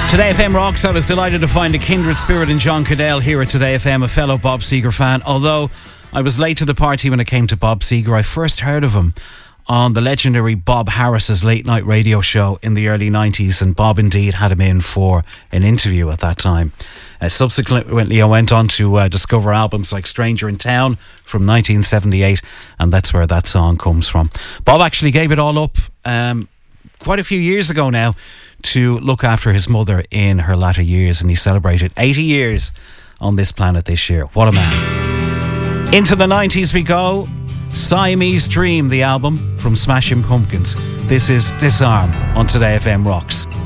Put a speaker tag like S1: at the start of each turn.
S1: Today FM Rocks, I was delighted to find a kindred spirit in John Cadell here at Today FM, a fellow Bob Seger fan. Although I was late to the party when it came to Bob Seger, I first heard of him on the legendary Bob Harris's late night radio show in the early 90s, and Bob indeed had him in for an interview at that time. Subsequently, I went on to discover albums like Stranger in Town from 1978, and that's where that song comes from. Bob actually gave it all up quite a few years ago now to look after his mother in her latter years, and he celebrated 80 years on this planet this year. What a man. Into the 90s we go. Siamese Dream, the album from Smashing Pumpkins. This is Disarm on Today FM Rocks.